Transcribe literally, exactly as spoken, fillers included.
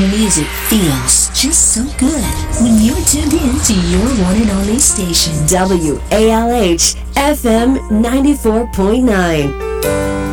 And music feels just so good when you're tuned in to your one and only station, W A L H F M ninety-four point nine.